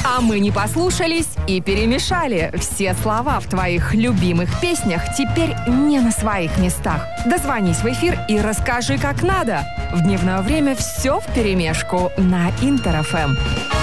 А мы не послушались и перемешали. Все слова в твоих любимых песнях теперь не на своих местах. Дозвонись в эфир и расскажи, как надо. В дневное время все вперемешку на Интер ФМ.